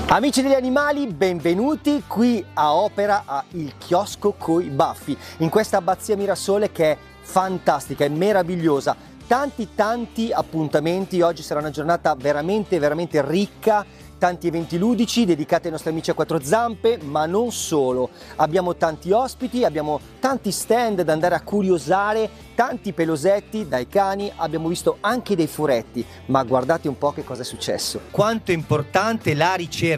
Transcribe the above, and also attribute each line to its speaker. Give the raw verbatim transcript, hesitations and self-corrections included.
Speaker 1: Amici degli animali, benvenuti qui a Opera a Il Chiosco coi Baffi, in questa abbazia Mirasole che è fantastica, è meravigliosa. Tanti tanti appuntamenti, oggi sarà una giornata veramente veramente ricca, tanti eventi ludici dedicati ai nostri amici a quattro zampe, ma non solo. Abbiamo tanti ospiti, abbiamo tanti stand da andare a curiosare, tanti pelosetti dai cani, abbiamo visto anche dei furetti, ma guardate un po' che cosa è successo. Quanto è importante la ricerca.